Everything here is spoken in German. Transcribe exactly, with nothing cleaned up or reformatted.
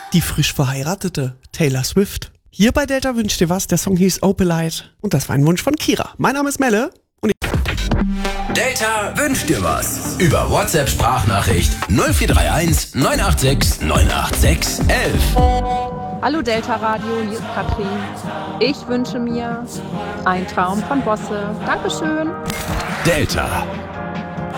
die frisch verheiratete Taylor Swift. Hier bei Delta wünscht dir was, der Song hieß Opalite und das war ein Wunsch von Kira. Mein Name ist Melle und ich Delta wünscht dir was. Über WhatsApp-Sprachnachricht null vier drei eins neun acht sechs neun acht sechs elf. Hallo Delta Radio, hier ist Katrin. Ich wünsche mir einen Traum von Bosse. Dankeschön. Delta.